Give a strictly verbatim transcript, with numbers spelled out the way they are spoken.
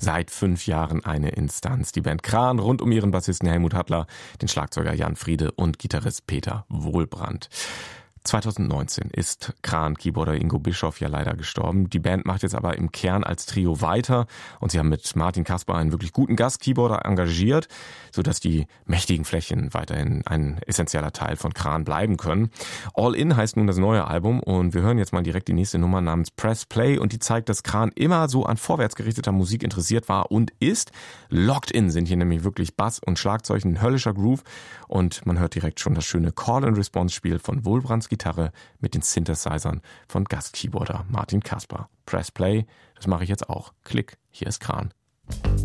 seit fünf Jahren eine Instanz. Die Band Kran rund um ihren Bassisten Helmut Hattler, den Schlagzeuger Jan Friede und Gitarrist Peter Wohlbrand. zweitausendneunzehn ist Kran-Keyboarder Ingo Bischoff ja leider gestorben. Die Band macht jetzt aber im Kern als Trio weiter und sie haben mit Martin Kaspar einen wirklich guten Gast-Keyboarder engagiert, sodass die mächtigen Flächen weiterhin ein essentieller Teil von Kran bleiben können. All In heißt nun das neue Album und wir hören jetzt mal direkt die nächste Nummer namens Press Play und die zeigt, dass Kran immer so an vorwärtsgerichteter Musik interessiert war und ist. Locked In sind hier nämlich wirklich Bass und Schlagzeug, ein höllischer Groove und man hört direkt schon das schöne Call-and-Response-Spiel von Wohlbrands Gitarre mit den Synthesizern von Gastkeyboarder Martin Kaspar. Press Play, das mache ich jetzt auch. Klick, hier ist Kran.